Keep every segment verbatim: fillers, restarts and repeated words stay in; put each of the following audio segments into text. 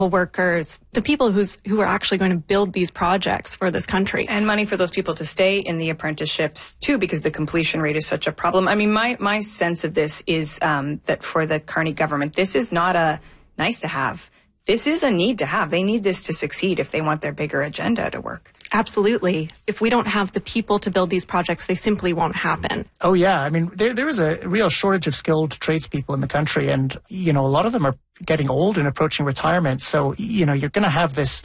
workers, the people who's who are actually going to build these projects for this country. And money for those people to stay in the apprenticeships, too, because the completion rate is such a problem. I mean, my, my sense of this is um, that for the Carney government, this is not a nice to have. This is a need to have. They need this to succeed if they want their bigger agenda to work. Absolutely. If we don't have the people to build these projects, they simply won't happen. Oh, yeah. I mean, there there is a real shortage of skilled tradespeople in the country. And, you know, a lot of them are getting old and approaching retirement. So, you know, you're going to have this,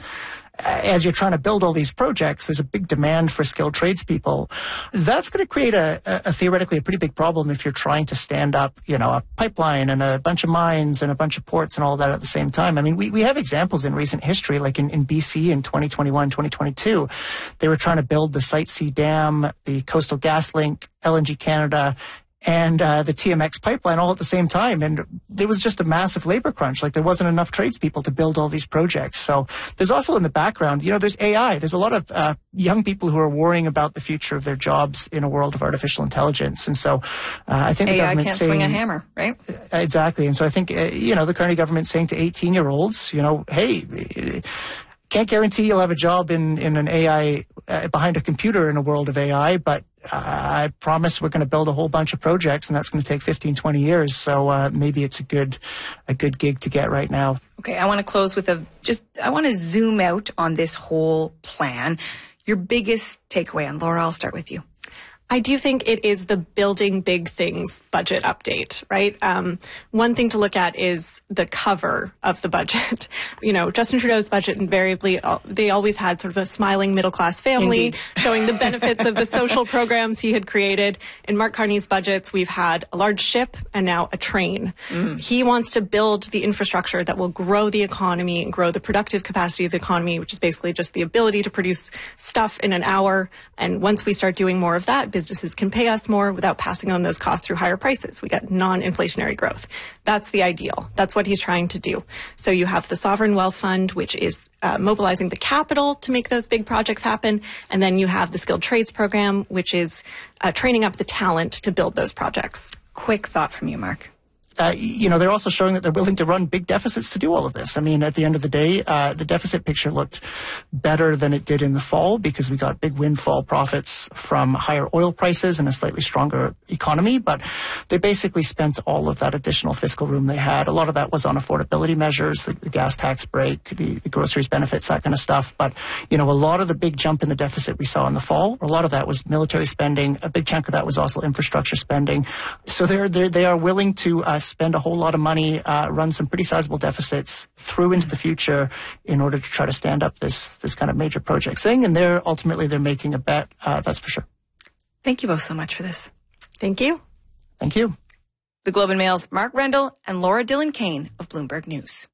as you're trying to build all these projects, there's a big demand for skilled tradespeople. That's going to create a, a, a theoretically a pretty big problem if you're trying to stand up, you know, a pipeline and a bunch of mines and a bunch of ports and all that at the same time. I mean, we, we have examples in recent history, like in, in B C in twenty twenty-one, twenty twenty-two. They were trying to build the Site C Dam, the Coastal GasLink, L N G Canada, and uh, the T M X pipeline all at the same time. And there was just a massive labor crunch. Like, there wasn't enough tradespeople to build all these projects. So there's also in the background, you know, there's A I. There's a lot of uh, young people who are worrying about the future of their jobs in a world of artificial intelligence. And so uh, I think the A I government's can't saying, swing a hammer, right? Exactly. And so I think, uh, you know, the Carney government's saying to eighteen-year-olds, you know, hey, can't guarantee you'll have a job in, in an A I, uh, behind a computer in a world of A I, but uh, I promise we're going to build a whole bunch of projects, and that's going to take fifteen, twenty years. So uh, maybe it's a good a good gig to get right now. Okay, I want to close with a just, I want to zoom out on this whole plan. Your biggest takeaway, and Laura, I'll start with you. I do think it is the building big things budget update, right? Um, one thing to look at is the cover of the budget. You know, Justin Trudeau's budget invariably, they always had sort of a smiling middle-class family, Indeed. showing the benefits of the social programs he had created. In Mark Carney's budgets, we've had a large ship and now a train. Mm. He wants to build the infrastructure that will grow the economy and grow the productive capacity of the economy, which is basically just the ability to produce stuff in an hour. And once we start doing more of that, businesses can pay us more without passing on those costs through higher prices. We get non-inflationary growth. That's the ideal. That's what he's trying to do. So you have the Sovereign Wealth Fund, which is uh, mobilizing the capital to make those big projects happen. And then you have the Skilled Trades Program, which is uh, training up the talent to build those projects. Quick thought from you, Mark. Uh, you know, they're also showing that they're willing to run big deficits to do all of this. I mean, at the end of the day, uh, the deficit picture looked better than it did in the fall because we got big windfall profits from higher oil prices and a slightly stronger economy. But they basically spent all of that additional fiscal room they had. A lot of that was on affordability measures, the, the gas tax break, the, the groceries benefits, that kind of stuff. But, you know, a lot of the big jump in the deficit we saw in the fall, a lot of that was military spending. A big chunk of that was also infrastructure spending. So they're, they're, they are willing to uh, spend a whole lot of money, uh, run some pretty sizable deficits through into the future in order to try to stand up this this kind of major project thing. And they're ultimately they're making a bet, uh, that's for sure. Thank you both so much for this. Thank you. Thank you. The Globe and Mail's Mark Rendell and Laura Dillon-Kane of Bloomberg News.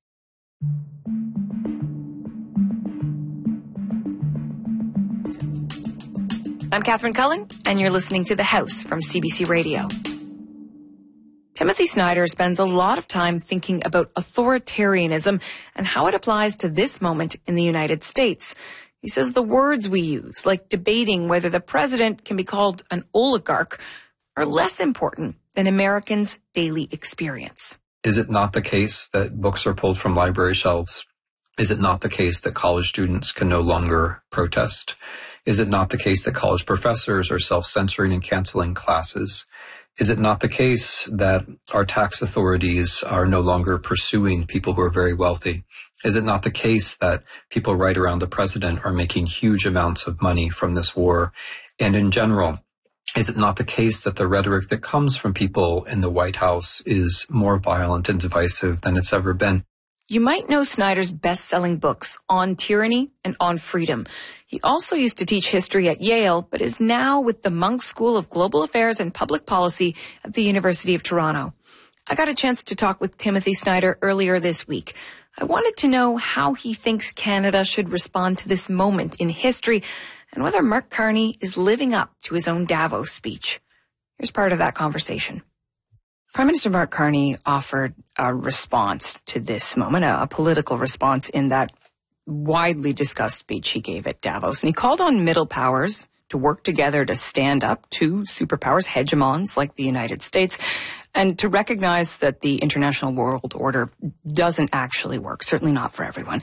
I'm Catherine Cullen, and you're listening to The House from C B C Radio. Timothy Snyder spends a lot of time thinking about authoritarianism and how it applies to this moment in the United States. He says the words we use, like debating whether the president can be called an oligarch, are less important than Americans' daily experience. Is it not the case that books are pulled from library shelves? Is it not the case that college students can no longer protest? Is it not the case that college professors are self-censoring and canceling classes? Is it not the case that our tax authorities are no longer pursuing people who are very wealthy? Is it not the case that people right around the president are making huge amounts of money from this war? And in general, is it not the case that the rhetoric that comes from people in the White House is more violent and divisive than it's ever been? You might know Snyder's best-selling books, On Tyranny and On Freedom. He also used to teach history at Yale, but is now with the Munk School of Global Affairs and Public Policy at the University of Toronto. I got a chance to talk with Timothy Snyder earlier this week. I wanted to know how he thinks Canada should respond to this moment in history and whether Mark Carney is living up to his own Davos speech. Here's part of that conversation. Prime Minister Mark Carney offered a response to this moment, a, a political response in that widely discussed speech he gave at Davos. And he called on middle powers to work together to stand up to superpowers, hegemons like the United States. and to recognize that the international world order doesn't actually work, certainly not for everyone.